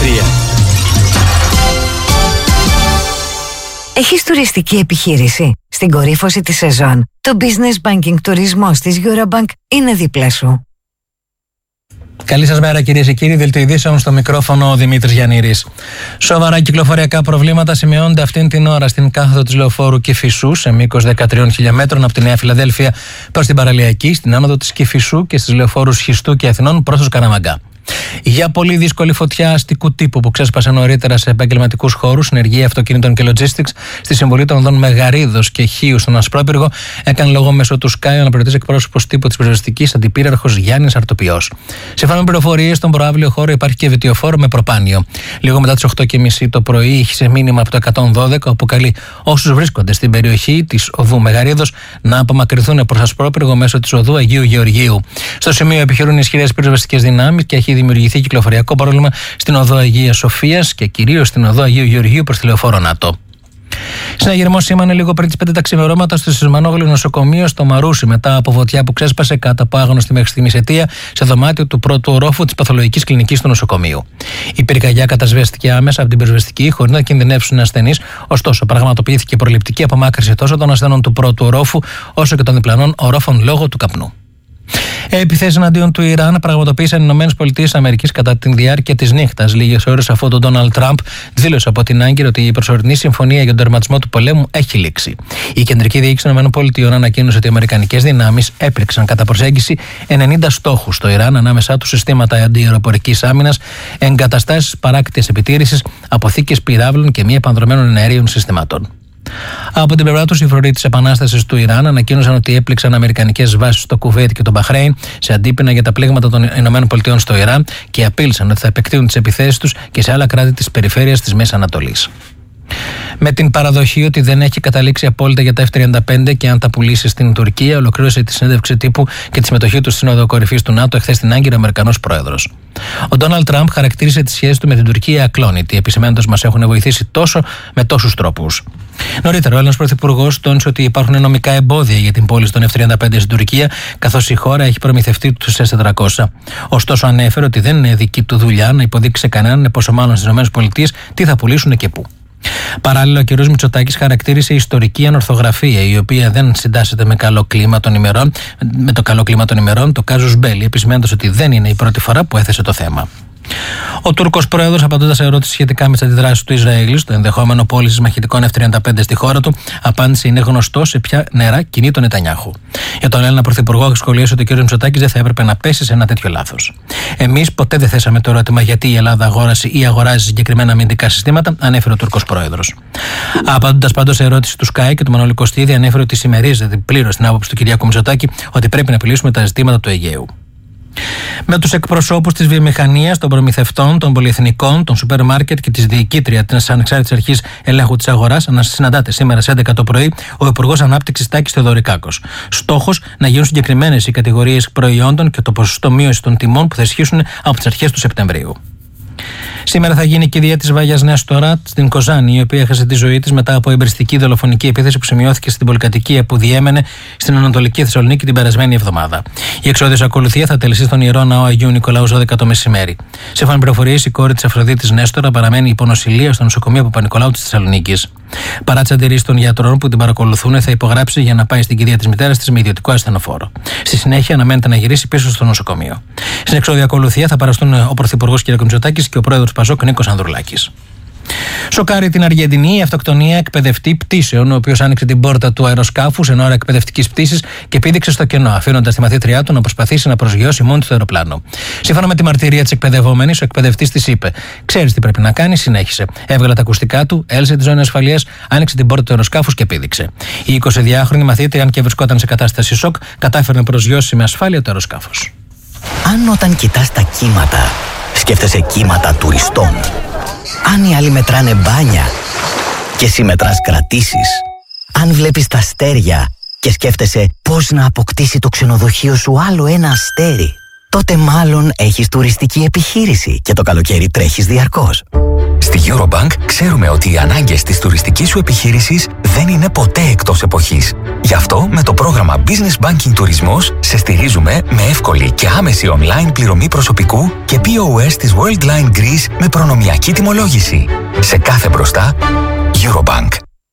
Έχεις τουριστική επιχείρηση? Στην κορύφωση της σεζόν, το Business Banking τουρισμός της Eurobank είναι δίπλα σου. Καλή σας μέρα, κυρίες και κύριοι. Δελτίο ειδήσεων, στο μικρόφωνο ο Δημήτρης Γιαννήρης. Σοβαρά κυκλοφοριακά προβλήματα σημειώνονται αυτήν την ώρα στην κάθοδο της λεωφόρου Κηφισού, σε μήκος 13 χιλιόμετρων από τη Νέα Φιλαδέλφια προς την Παραλιακή, στην άνοδο της Κηφισού και στις λεωφόρους Χιστού και Αθηνών προς το Σκαραμαγκά. Για πολύ δύσκολη φωτιά αστικού τύπου που ξέσπασε νωρίτερα σε επαγγελματικούς χώρους, συνεργεία αυτοκινήτων και logistics στη συμβολή των οδών Μεγαρίδος και Χίου στον Ασπρόπυργο, έκανε λόγο μέσω του Sky ο αναπληρωτής εκπρόσωπος τύπου της πυροσβεστικής αντιπύραρχος Γιάννης Αρτοπιός. Σύμφωνα με πληροφορίες, στον προαύλιο χώρο υπάρχει και βιτιοφόρο με προπάνιο. Λίγο μετά τις 8:30 το πρωί, είχε μήνυμα από το 112, όπου καλεί όσους βρίσκονται στην περιοχή της οδού Μεγαρίδος να απομακρυνθούν προς Ασπρόπυργο μέσω της οδού Αγίου Γεωργίου. Στο σημείο επιχειρούν ισχυρές πυροσβεστικές δυνάμεις και έχει δημιουργηθεί κυκλοφοριακό πρόβλημα στην οδό Αγίας Σοφίας και κυρίως στην οδό Αγίου Γεωργίου προς τη λεωφόρο Νάτο. Συναγερμός σήμανε λίγο πριν τις 5 τα ξημερώματα στο Σισμανόγλου νοσοκομείο στο Μαρούσι, μετά από φωτιά που ξέσπασε κατά από άγνωστη μέχρι στιγμής αιτία σε δωμάτιο του πρώτου ορόφου της παθολογικής κλινικής του νοσοκομείου. Η πυρκαγιά κατασβέστηκε άμεσα από την πυροσβεστική χωρίς να κινδυνεύσουν ασθενείς, ωστόσο πραγματοποιήθηκε προληπτική απομάκρυνση τόσο των ασθενών του πρώτου ορόφου όσο και των διπλανών ορόφων λόγω του καπνού. Επιθέσεις εναντίον του Ιράν πραγματοποίησαν οι ΗΠΑ κατά τη διάρκεια της νύχτας, λίγες ώρες αφού τον Ντόναλντ Τραμπ δήλωσε από την Άγκυρα ότι η προσωρινή συμφωνία για τον τερματισμό του πολέμου έχει λήξει. Η κεντρική διοίκηση των ΗΠΑ ανακοίνωσε ότι οι αμερικανικές δυνάμεις έπληξαν κατά προσέγγιση 90 στόχους στο Ιράν, ανάμεσά τους συστήματα αντιαεροπορικής άμυνας, εγκαταστάσεις παράκτιας επιτήρησης, αποθήκες πυράβλων και μη επανδρομένων αερίων συστημάτων. Από την πλευρά τους, οι φρουροί της Επανάστασης του Ιράν ανακοίνωσαν ότι έπληξαν αμερικανικές βάσεις στο Κουβέιτ και το Μπαχρέιν σε αντίπεινα για τα πλήγματα των ΗΠΑ στο Ιράν και απείλησαν ότι θα επεκτείνουν τις επιθέσεις τους και σε άλλα κράτη της περιφέρειας της Μέσης Ανατολής. Με την παραδοχή ότι δεν έχει καταλήξει απόλυτα για τα F-35 και αν τα πουλήσει στην Τουρκία, ολοκλήρωσε τη συνέντευξη τύπου και τη συμμετοχή του στη Σύνοδο Κορυφής του ΝΑΤΟ εχθές στην Άγκυρα ο Αμερικανός Πρόεδρος. Ο Ντόναλντ Τραμπ χαρακτήρισε τη σχέση του με την Τουρκία ακλόνητη, επισημένοντας μας έχουν βοηθήσει τόσο με τόσους τρόπους. Νωρίτερα, ο Έλληνας Πρωθυπουργός τόνισε ότι υπάρχουν νομικά εμπόδια για την πώληση των F-35 στην Τουρκία, καθώς η χώρα έχει προμηθευτεί τους S-400. Ωστόσο, ανέφερε ότι δεν είναι δική του δουλειά να υποδείξει σε κανέναν, πόσο μάλλον στις ΗΠΑ, τι θα πουλήσουν και πού. Παράλληλα, ο κ. Μητσοτάκης χαρακτήρισε ιστορική ανορθογραφία, η οποία δεν συντάσσεται με το καλό κλίμα των ημερών, το κάζους μπέλι, επισημένοντας ότι δεν είναι η πρώτη φορά που έθεσε το θέμα. Ο Τούρκος πρόεδρος, απαντώντας σε ερώτηση σχετικά με τις αντιδράσεις του Ισραήλ στο ενδεχόμενο πώλησης μαχητικών F-35 στη χώρα του, απάντησε: είναι γνωστό σε ποια νερά κινεί τον Νετανιάχου. Για τον Έλληνα Πρωθυπουργό, σχολίασε ότι ο κ. Μητσοτάκης δεν θα έπρεπε να πέσει σε ένα τέτοιο λάθος. Εμείς ποτέ δεν θέσαμε το ερώτημα γιατί η Ελλάδα αγόρασε ή αγοράζει συγκεκριμένα αμυντικά συστήματα, ανέφερε ο Τούρκος πρόεδρος. Απαντώντας πάντως σε ερώτηση του Sky και του Μανώλη Κωστίδη, ανέφερε ότι συμμερίζεται πλήρως την άποψη του κ. Μητσοτάκη ότι πρέπει να επιλύσουμε τα ζητήματα του Αιγαίου. Με τους εκπροσώπους της βιομηχανίας, των προμηθευτών, των πολυεθνικών, των σούπερ μάρκετ και της διοικήτρια της Ανεξάρτητης Αρχής Ελέγχου της Αγοράς, συναντάται σήμερα στις 11 το πρωί ο Υπουργός Ανάπτυξης Τάκης Θεοδωρικάκος. Στόχος να γίνουν συγκεκριμένες οι κατηγορίες προϊόντων και το ποσοστό μείωση των τιμών που θα ισχύσουν από τις αρχές του Σεπτεμβρίου. Σήμερα θα γίνει η κηδεία της Βάγιας Νέστορα στην Κοζάνη, η οποία έχασε τη ζωή της μετά από εμπριστική δολοφονική επίθεση που σημειώθηκε στην πολυκατοικία που διέμενε στην Ανατολική Θεσσαλονίκη την περασμένη εβδομάδα. Η εξόδιος ακολουθία θα τελεστεί στον Ιερό Ναό Αγίου Νικολάου 12 το μεσημέρι. Σύμφωνα με πληροφορίες, η κόρη της Αφροδίτης Νέστορα παραμένει υπονοσηλεία στο νοσοκομείο Παπα-Νικολάου της Θεσσαλονίκης. Παρά τις αντιρρήσεις των γιατρών που την παρακολουθούν, θα υπογράψει για να πάει στην κηδεία της μητέρας της με ιδιωτικό ασθενοφόρο. Στη συνέχεια, αναμένεται να γυρίσει πίσω στο νοσοκομείο. Στην εξόδια ακολουθία θα παραστούν ο Πρωθυπουργός κ. Μητσοτάκης και ο Πρόεδρος του Πασόκ Νίκος Ανδρουλάκης. Σοκάρει την Αργεντινή η αυτοκτονία εκπαιδευτή πτήσεων, ο οποίος άνοιξε την πόρτα του αεροσκάφους εν ώρα εκπαιδευτικής πτήσης και πήδηξε στο κενό, αφήνοντας τη μαθήτριά του να προσπαθήσει να προσγειώσει μόνη του το αεροπλάνο. Σύμφωνα με τη μαρτυρία της εκπαιδευόμενης, ο εκπαιδευτής της είπε: «Ξέρεις τι πρέπει να κάνεις», συνέχισε. Έβγαλε τα ακουστικά του, έλυσε τη ζώνη ασφαλείας, άνοιξε την πόρτα του αεροσκάφους και πήδηξε. Η 22χρονη μαθήτρια, αν και βρισκόταν σε κατάσταση σοκ, κατάφερε να προσγειώσει με ασφάλεια το αεροσκάφος. Αν όταν κοιτάς τα κύματα, σκέφτεσαι κύματα τουριστών. Αν οι άλλοι μετράνε μπάνια και εσύ μετράς κρατήσεις. Αν βλέπεις τα αστέρια και σκέφτεσαι πώς να αποκτήσει το ξενοδοχείο σου άλλο ένα αστέρι, τότε μάλλον έχεις τουριστική επιχείρηση και το καλοκαίρι τρέχεις διαρκώς. Στη Eurobank ξέρουμε ότι οι ανάγκες της τουριστικής σου επιχείρησης δεν είναι ποτέ εκτός εποχής. Γι' αυτό με το πρόγραμμα Business Banking Τουρισμός σε στηρίζουμε με εύκολη και άμεση online πληρωμή προσωπικού και POS της Worldline Greece με προνομιακή τιμολόγηση. Σε κάθε μπροστά, Eurobank.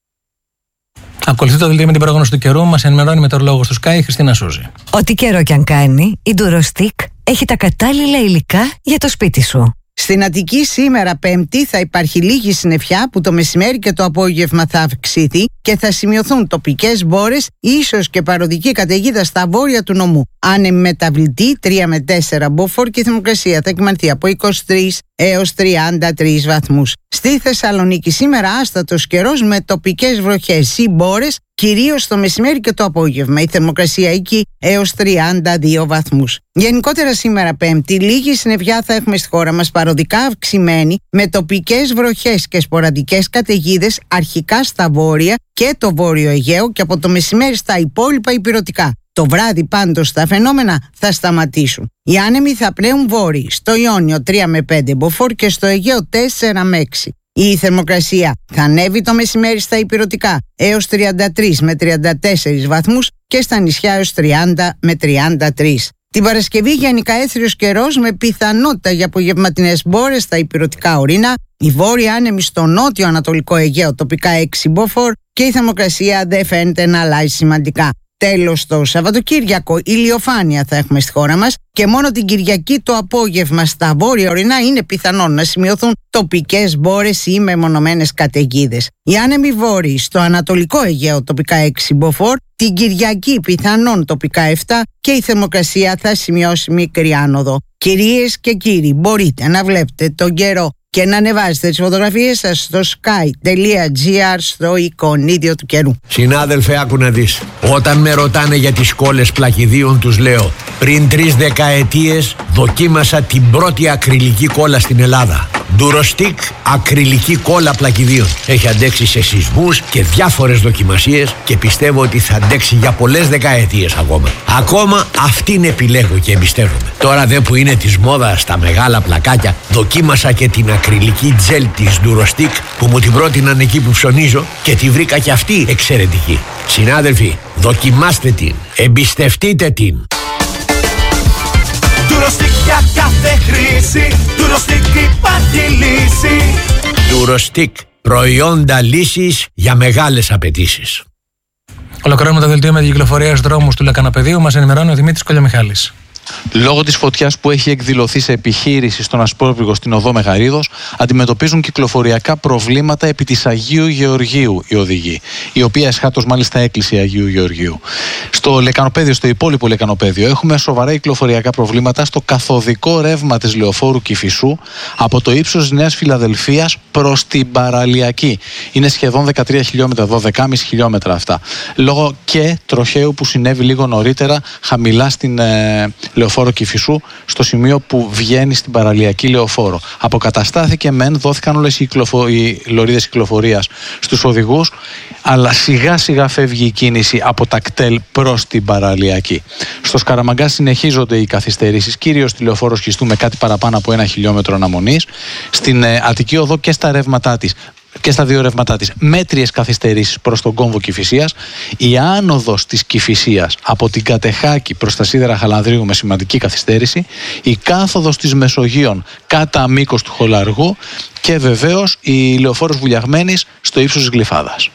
Ακολουθεί το δελτίο με την πρόγνωση του καιρού. Μας ενημερώνει η μετεωρολόγος του Sky, η Χριστίνα Σούζη. Ό,τι καιρό κι αν κάνει, η Durostick έχει τα κατάλληλα υλικά για το σπίτι σου. Στην Αττική σήμερα Πέμπτη θα υπάρχει λίγη συννεφιά που το μεσημέρι και το απόγευμα θα αυξηθεί και θα σημειωθούν τοπικές μπόρες, ίσως και παροδική καταιγίδα στα βόρεια του νομού. Άνεμη μεταβλητή 3 με 4 μποφόρ και η θερμοκρασία θα κυμανθεί από 23 έως 33 βαθμούς. Στη Θεσσαλονίκη σήμερα άστατος καιρός με τοπικές βροχές ή μπόρες, κυρίως το μεσημέρι και το απόγευμα. Η θερμοκρασία εκεί έως 32 βαθμούς. Γενικότερα σήμερα Πέμπτη, λίγη συννεφιά θα έχουμε στη χώρα μας, παροδικά αυξημένη, με τοπικές βροχές και σποραδικές καταιγίδες αρχικά στα βόρεια και το βόρειο Αιγαίο και από το μεσημέρι στα υπόλοιπα ηπειρωτικά. Το βράδυ πάντως τα φαινόμενα θα σταματήσουν. Οι άνεμοι θα πλέουν βόρειοι, στο Ιόνιο 3 με 5 μποφόρ και στο Αιγαίο 4 με 6. Η θερμοκρασία θα ανέβει το μεσημέρι στα ηπειρωτικά έως 33 με 34 βαθμούς και στα νησιά έως 30 με 33. Την Παρασκευή γενικά έθριος καιρός με πιθανότητα για απογευματινές μπόρες στα ηπειρωτικά ορεινά, η βόρεια άνεμη στο νότιο ανατολικό Αιγαίο τοπικά 6 μποφόρ και η θερμοκρασία δεν φαίνεται να αλλάζει σημαντικά. Τέλος, το Σαββατοκύριακο ηλιοφάνεια θα έχουμε στη χώρα μας και μόνο την Κυριακή το απόγευμα στα βόρεια ορεινά είναι πιθανόν να σημειωθούν τοπικές μπόρες ή μεμονωμένες καταιγίδες. Οι άνεμοι βόρειοι στο ανατολικό Αιγαίο τοπικά 6 μποφόρ, την Κυριακή πιθανόν τοπικά 7 και η θερμοκρασία θα σημειώσει μικρή άνοδο. Κυρίες και κύριοι, μπορείτε να βλέπετε τον καιρό και να ανεβάζετε τις φωτογραφίες σας στο sky.gr στο εικονίδιο του καιρού. Συνάδελφε, άκου να δεις. Όταν με ρωτάνε για τις κόλλες πλακιδίων, τους λέω: πριν 3 δεκαετίες δοκίμασα την πρώτη ακριλική κόλλα στην Ελλάδα. Durostick ακριλική κόλλα πλακιδίων. Έχει αντέξει σε σεισμούς και διάφορες δοκιμασίες και πιστεύω ότι θα αντέξει για πολλές δεκαετίες ακόμα. Ακόμα αυτήν επιλέγω και εμπιστεύομαι. Τώρα δε που είναι της μόδας τα μεγάλα πλακάκια, δοκίμασα και την ακριλική τζέλ της Durostick που μου την πρότειναν εκεί που ψωνίζω και τη βρήκα και αυτή εξαιρετική. Συνάδελφοι, δοκιμάστε την, εμπιστευτείτε την. Durostick για κάθε χρήση, Durostick υπάρχει λύση. Durostick, προϊόντα λύσης για μεγάλες απαιτήσεις. Ολοκληρώνουμε το δελτίο με την κυκλοφορία στους δρόμους του Λεκανοπεδίου. Μας ενημερώνει ο Δημήτρης Κολιομιχάλης. Λόγω της φωτιάς που έχει εκδηλωθεί σε επιχείρηση στον Ασπρόπυργο στην οδό Μεγαρίδος, αντιμετωπίζουν κυκλοφοριακά προβλήματα επί της Αγίου Γεωργίου οι οδηγοί, η οποία εσχάτως μάλιστα έκλεισε η Αγίου Γεωργίου. Στο Λεκανοπέδιο, στο υπόλοιπο Λεκανοπέδιο, έχουμε σοβαρά κυκλοφοριακά προβλήματα στο καθοδικό ρεύμα της Λεωφόρου Κηφισού από το ύψος της Νέας Φιλαδελφίας προς την Παραλιακή. Είναι σχεδόν 13 χιλιόμετρα, 12,5 χιλιόμετρα αυτά. Λόγω και τροχαίου που συνέβη λίγο νωρίτερα χαμηλά στην Λεωφόρο Κηφισού, στο σημείο που βγαίνει στην Παραλιακή Λεωφόρο. Αποκαταστάθηκε μεν, δόθηκαν όλες οι λωρίδες κυκλοφορίας στους οδηγούς, αλλά σιγά σιγά φεύγει η κίνηση από τα κτέλ προς την Παραλιακή. Στο Σκαραμαγκά συνεχίζονται οι καθυστερήσεις, κυρίως στη Λεωφόρο Σχιστού με κάτι παραπάνω από 1 χιλιόμετρο αναμονής. Στην Αττική Οδό και στα ρεύματά της, και στα δύο ρεύματά της, μέτριες καθυστερήσεις προς τον κόμβο Κηφισίας. Η άνοδος της Κηφισίας από την Κατεχάκη προς τα σίδερα Χαλανδρίου με σημαντική καθυστέρηση, η κάθοδος της Μεσογείων κατά μήκος του Χολαργού και βεβαίως η Λεωφόρος Βουλιαγμένης στο ύψος της Γλυφάδας.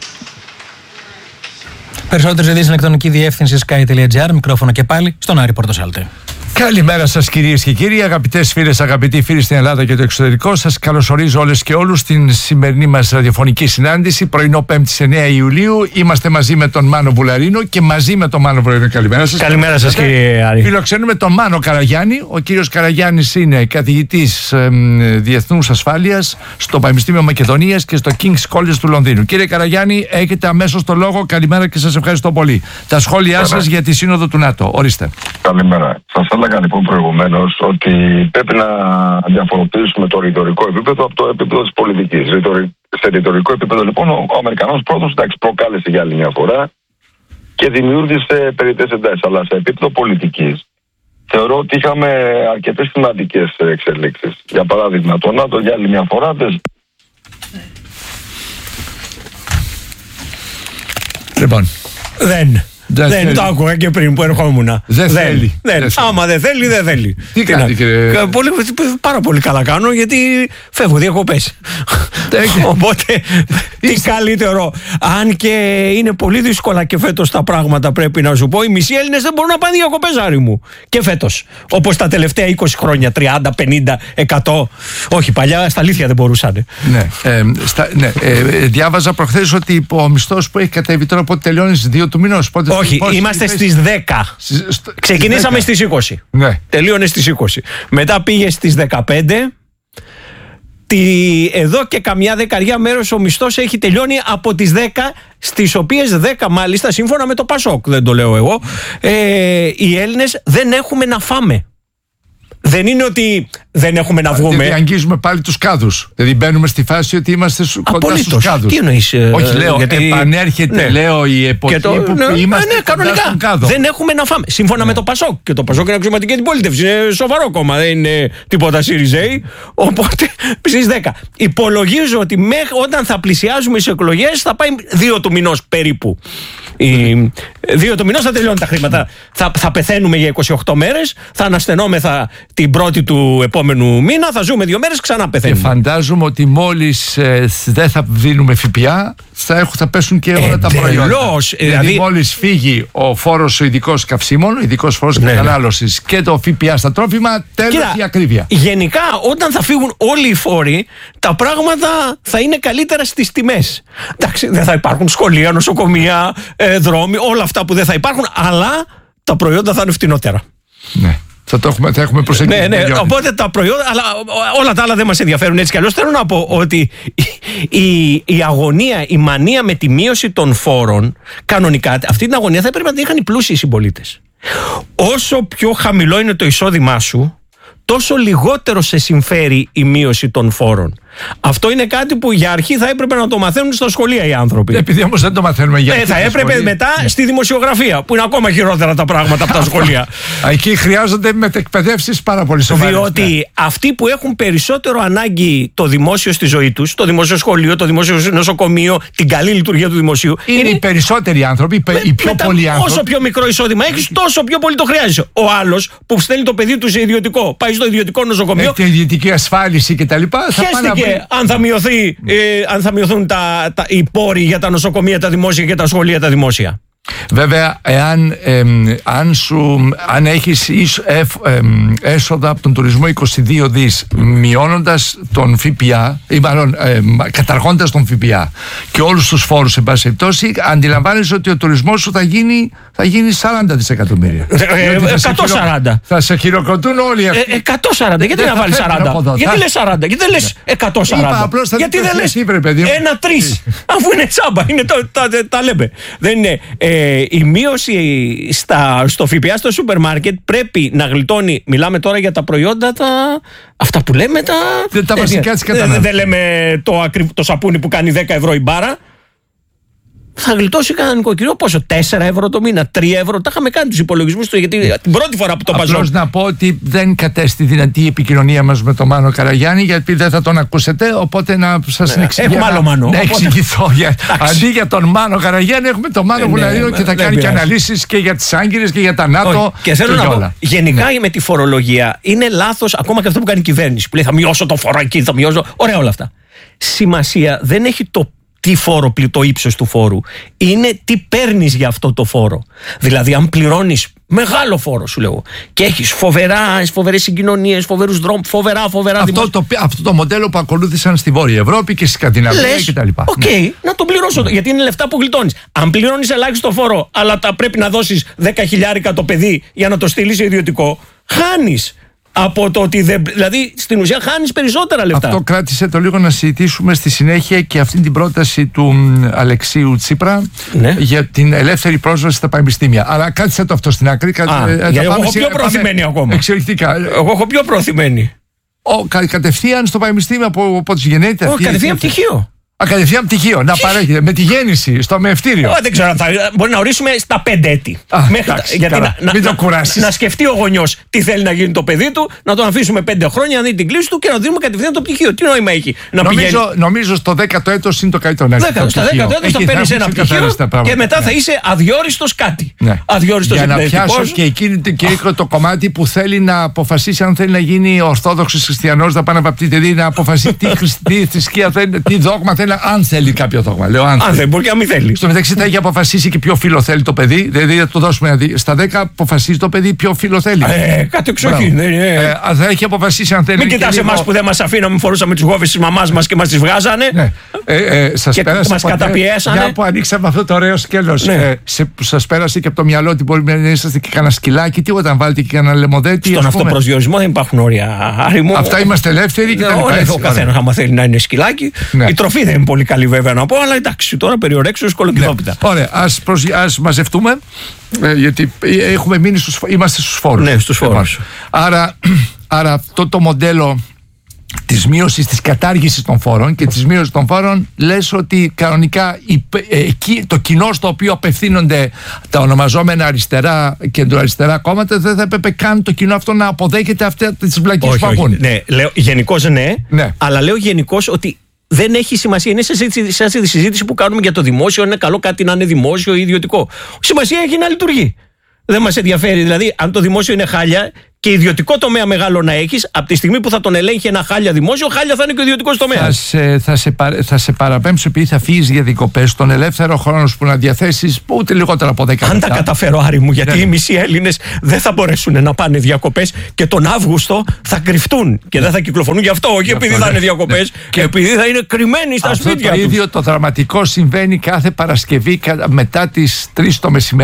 Περισσότερες ειδήσεις στην ηλεκτρονική διεύθυνση sky.gr, μικρόφωνο και πάλι στον Άρη Πορτοσάλτη. Καλημέρα σας κυρίες και κύριοι, αγαπητές φίλες, αγαπητοί φίλοι στην Ελλάδα και το εξωτερικό. Σας καλωσορίζω όλες και όλους στην σημερινή μας ραδιοφωνική συνάντηση, πρωινό 5η 9 Ιουλίου. Είμαστε μαζί με τον Μάνο Βουλαρίνο και μαζί με τον Μάνο Βουλαρίνο. Καλημέρα σας. Καλημέρα σας κύριε Άρη. Φιλοξενούμε τον Μάνο Καραγιάννη. Ο κύριος Καραγιάννης είναι καθηγητής Διεθνούς Ασφάλειας στο Πανεπιστήμιο Μακεδονίας και στο King's College του Λονδίνου. Κύριε Καραγιάννη, έχετε αμέσως το λόγο. Καλημέρα και σας ευχαριστώ πολύ. Τα σχόλιά σας για τη Σύνοδο του ΝΑΤΟ. Ορίστε. Καλημέρα. Σας έλεγα λοιπόν προηγουμένως ότι πρέπει να διαφοροποιήσουμε το ρητορικό επίπεδο από το επίπεδο της πολιτικής. Σε ρητορικό επίπεδο λοιπόν ο Αμερικανός πρώτος προκάλεσε για άλλη μια φορά και δημιούργησε περιττές εντάσεις. Αλλά σε επίπεδο πολιτικής θεωρώ ότι είχαμε αρκετές σημαντικές εξελίξεις. Για παράδειγμα, το ΝΑΤΟ για άλλη μια φορά Λοιπόν. Δεν το άκουγα και πριν που ερχόμουν. Δεν θέλει. Άμα δεν θέλει, δεν θέλει. Τι κάνει, κύριε? Πάρα πολύ καλά κάνω, γιατί φεύγω διακοπές. Οπότε τι καλύτερο. Αν και είναι πολύ δύσκολα και φέτος τα πράγματα, πρέπει να σου πω. Οι μισοί Έλληνες δεν μπορούν να πάνε διακοπές, Άρη μου. Και φέτος. Όπως τα τελευταία 20 χρόνια, 30, 50, 100. Όχι, παλιά στα αλήθεια δεν μπορούσαν. Διάβαζα προχθές ότι ο μισθός που έχει κατέβει τώρα, πότε τελειώνει στις 2 του μηνός. Όχι, είμαστε στις 10. Ξεκινήσαμε στις 20. Ναι. Τελείωνε στις 20. Μετά πήγε στις 15. Εδώ και καμιά δεκαριά μέρος ο μισθός έχει τελειώνει από τις 10, στις οποίες 10 μάλιστα, σύμφωνα με το Πασόκ, δεν το λέω εγώ, οι Έλληνες δεν έχουμε να φάμε. Δεν είναι ότι δεν έχουμε να βγούμε. Δηλαδή αγγίζουμε πάλι τους κάδους. Δηλαδή μπαίνουμε στη φάση ότι είμαστε κοντά στους κάδους. Τι εννοείς? Όχι, λέω, γιατί επανέρχεται, λέω, η εποχή που είμαστε κοντά στον κάδο. Δεν έχουμε να φάμε. Σύμφωνα με το Πασόκ. Και το Πασόκ είναι αξιωματική αντιπολίτευση. Είναι σοβαρό κόμμα. Δεν είναι τίποτα ΣΥΡΙΖΕΙ. Οπότε στις 10. Υπολογίζω ότι όταν θα πλησιάζουμε στις εκλογές θα πάει 2 του μηνός περίπου. 2 του μηνός θα τελειώνουν τα χρήματα. Θα πεθαίνουμε για 28 μέρες. Θα ανασθενόμεθα την πρώτη του επόμενου μήνα. Θα ζούμε 2 μέρες, ξανά πεθαίνουμε. Και φαντάζομαι ότι μόλις δεν θα δίνουμε ΦΠΑ, θα πέσουν και όλα τα προϊόντα. Δηλαδή μόλις φύγει ο φόρος ο ειδικός καυσίμων, ο ειδικός φόρος κατανάλωσης και το ΦΠΑ στα τρόφιμα, τέλος η ακρίβεια. Γενικά, όταν θα φύγουν όλοι οι φόροι, τα πράγματα θα είναι καλύτερα στις τιμές. Εντάξει, δεν θα υπάρχουν σχολεία, νοσοκομεία, δρόμοι, όλα αυτά που δεν θα υπάρχουν, αλλά τα προϊόντα θα είναι φτηνότερα. Ναι. Θα έχουμε προσεγγίσει. Ναι, οπότε τα προϊόντα, αλλά όλα τα άλλα δεν μας ενδιαφέρουν έτσι κι αλλιώς. Θέλω να πω ότι η αγωνία, η μανία με τη μείωση των φόρων, κανονικά αυτή την αγωνία θα έπρεπε να την είχαν οι πλούσιοι συμπολίτες. Όσο πιο χαμηλό είναι το εισόδημά σου, τόσο λιγότερο σε συμφέρει η μείωση των φόρων. Αυτό είναι κάτι που για αρχή θα έπρεπε να το μαθαίνουν στα σχολεία οι άνθρωποι. Επειδή όμως δεν το μαθαίνουμε για αρχή. Θα έπρεπε μετά στη δημοσιογραφία, που είναι ακόμα χειρότερα τα πράγματα από τα σχολεία. Εκεί χρειάζονται μετεκπαιδεύσεις πάρα πολύ σοβαρές. Διότι αυτοί που έχουν περισσότερο ανάγκη το δημόσιο στη ζωή τους, το δημόσιο σχολείο, το δημόσιο νοσοκομείο, την καλή λειτουργία του δημοσίου. Είναι οι περισσότεροι άνθρωποι, οι πιο πολλοί άνθρωποι. Όσο πιο μικρό εισόδημα έχεις, τόσο πιο πολύ το χρειάζεσαι. Ο άλλος που στέλνει το παιδί του σε ιδιωτικό, πάει στο ιδιωτικό νοσοκομείο. Έχει την ιδιωτική ασφάλιση κτλ. Αν θα μειωθούν οι πόροι για τα νοσοκομεία τα δημόσια και τα σχολεία τα δημόσια. Βέβαια, αν έχεις έσοδα από τον τουρισμό 22 δις, μειώνοντας τον ΦΠΑ, ή μάλλον καταργώντας τον ΦΠΑ και όλους τους φόρους, εν πάση περιπτώσει, αντιλαμβάνεσαι ότι ο τουρισμός σου θα γίνει 40 δισεκατομμύρια. 140. Θα σε χειροκροτούν όλοι αυτοί. 140. Γιατί να βάλεις 40? Γιατί λες 40? Γιατί δεν λες 140? Γιατί δεν λες 1-3? Αφού είναι τσάμπα. Τα λέμε. Δεν είναι. Η μείωση στο ΦΠΑ στο σούπερ μάρκετ πρέπει να γλιτώνει. Μιλάμε τώρα για τα προϊόντα, αυτά που λέμε τα βασικά της κατανάλωσης. Δεν λέμε το σαπούνι που κάνει 10 ευρώ η μπάρα. Θα γλιτώσει κανένα νοικοκυριό πόσο? 4 ευρώ το μήνα, 3 ευρώ. Τα είχαμε κάνει τους υπολογισμούς του, γιατί την πρώτη φορά που το παζώ. Απλώς να πω ότι δεν κατέστη δυνατή η επικοινωνία μας με τον Μάνο Καραγιάννη, γιατί δεν θα τον ακούσετε. Οπότε να σας εξηγήσω. Έχουμε άλλο Μάνο. Να εξηγηθώ. Αντί για τον Μάνο Καραγιάννη, έχουμε τον Μάνο Βουλαρίνο και θα κάνει και αναλύσεις και για τις Άγκυρες και για τα ΝΑΤΟ. Και θέλω να πω, γενικά με τη φορολογία είναι λάθος ακόμα και αυτό που κάνει η κυβέρνηση. Που λέει θα μειώσω το φόρο εκεί, θα μειώσω. Ωραία όλα αυτά. Σημασία δεν έχει τι φόρο, το ύψος του φόρου. Είναι τι παίρνεις για αυτό το φόρο. Δηλαδή, αν πληρώνεις μεγάλο φόρο, σου λέω, και έχεις φοβερές συγκοινωνίες, φοβερούς δρόμους, φοβερά αυτό το μοντέλο που ακολούθησαν στη Βόρεια Ευρώπη και στη Σκανδιναβία κτλ. Οκ, να το πληρώσω, γιατί είναι λεφτά που γλιτώνεις. Αν πληρώνεις ελάχιστο φόρο, αλλά πρέπει να δώσεις 10.000 το παιδί για να το στείλεις σε ιδιωτικό, χάνεις. Από το ότι δηλαδή στην ουσία χάνεις περισσότερα λεφτά. Αυτό κράτησε το λίγο να συζητήσουμε στη συνέχεια και αυτή την πρόταση του Αλεξίου Τσίπρα για την ελεύθερη πρόσβαση στα πανεπιστήμια. Αλλά κάτσε το αυτό στην άκρη. Εγώ έχω πιο προωθημένη ακόμα. Εξαιρετικά. Εγώ έχω πιο προωθημένη. Κατευθείαν στο πανεπιστήμιο από τις γενναίτες. Κατευθείαν πτυχίο. Κατευθείαν πτυχίο, να παρέχεται με τη γέννηση στο μευτήριο. Δεν ξέρω, μπορεί να ορίσουμε στα 5 έτη. Γιατί μην το κουράσεις. Να σκεφτεί ο γονιός τι θέλει να γίνει το παιδί του, να τον αφήσουμε 5 χρόνια, να δει την κλίση του και να δίνουμε κατευθείαν το πτυχίο. Τι νόημα έχει να νομίζω στο 10ο έτος είναι το καλύτερο. Στα 10ο έτος θα παίρνεις ένα πτυχίο και μετά θα είσαι αδιόριστος κάτι. Αδιόριστος για να πιάσω και το κομμάτι που θέλει να αποφασίσει αν θέλει να γίνει Ορθόδοξος Χριστιανός, να πάει να βαπτίσει, δηλαδή να αποφασίσει τι θρησκεία θέλει, τι δόγμα θέλει, αν θέλει κάποιο δόγμα. Λέω αν δεν μπορεί και αν μην θέλει. Στο μεταξύ θα έχει αποφασίσει και ποιο φύλο θέλει το παιδί, δηλαδή θα του δώσουμε στα 10 αποφασίζει το παιδί ποιο φύλο θέλει. Κάτι εξοχή. Θα έχει αποφασίσει αν θέλει. Μην κοιτάς εμάς που δεν μας αφήναμε, φορούσαμε τις γόβες της μαμάς μας και μας τις βγάζανε. Και μας καταπιέσανε. Μια που ανοίξαμε αυτό το ωραίο σκέλος. Σας πέρασε και από το μυαλό ότι μπορεί να είσαστε και κανένα σκυλάκι, τι όταν βάλετε και κανένα λεμοδέτη. Στον αυτοπροσδιορισμό δεν υπάρχουν όρια. Αυτά είμαστε ελεύθεροι και τα λοιπά. Ο καθένας, άμα θέλει να είναι σκυλάκι. Η τροφή δεν είναι πολύ καλή βέβαια να πω, αλλά εντάξει, τώρα περιορέξεως κολοκυθόπιτα. Ωραία, ας μαζευτούμε, γιατί έχουμε μείνει είμαστε στους φόρους. Ναι, στους φόρους. Άρα αυτό το μοντέλο της μείωσης, της κατάργησης των φόρων και της μείωσης των φόρων, λες ότι κανονικά το κοινό στο οποίο απευθύνονται τα ονομαζόμενα αριστερά, κεντροαριστερά κόμματα, δεν θα έπρεπε καν το κοινό αυτό να αποδέχεται αυτές τις βλακίες που ακούν. Ναι, λέω γενικώς ναι, αλλά λέω γενικώς ότι δεν έχει σημασία. Είναι σε αυτή τη συζήτηση που κάνουμε για το δημόσιο. Είναι καλό κάτι να είναι δημόσιο ή ιδιωτικό. Σημασία έχει να λειτουργεί. Δεν μας ενδιαφέρει. Δηλαδή, αν το δημόσιο είναι χάλια και ιδιωτικό τομέα μεγάλο να έχεις, από τη στιγμή που θα τον ελέγχει ένα χάλια δημόσιο, χάλια θα είναι και ο ιδιωτικός τομέας. Θα σε παραπέμψω, επειδή θα φύγεις για διακοπές, τον ελεύθερο χρόνο που να διαθέσεις ούτε λιγότερο από 10 λεπτά. Αν τα καταφέρω, Άρη μου, γιατί οι μισοί Έλληνες δεν θα μπορέσουν να πάνε διακοπές και τον Αύγουστο θα κρυφτούν και δεν θα κυκλοφορούν γι' αυτό, όχι επειδή θα είναι διακοπές, και επειδή θα είναι κρυμμένοι στα σπίτια τους. Το ίδιο το δραματικό συμβαίνει κάθε Παρασκευή μετά τις 3 το μεσημέρι.